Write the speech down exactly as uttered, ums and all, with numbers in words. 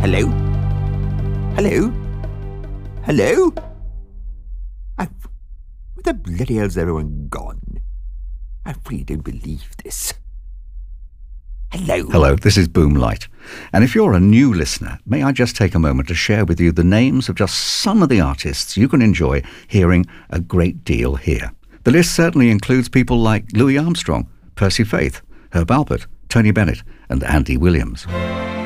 Hello? Hello? Hello? I, where the bloody hell's everyone gone? I really don't believe this. Hello? Hello, this is Boomlight. And if you're a new listener, may I just take a moment to share with you the names of just some of the artists you can enjoy hearing a great deal here. The list certainly includes people like Louis Armstrong, Percy Faith, Herb Alpert, Tony Bennett and Andy Williams.